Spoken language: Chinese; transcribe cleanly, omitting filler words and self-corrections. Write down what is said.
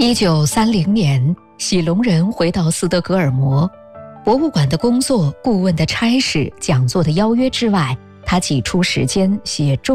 1930年，喜隆人回到斯德哥尔摩，博物馆的工作、顾问的差事、讲座的邀约之外，他挤出时间写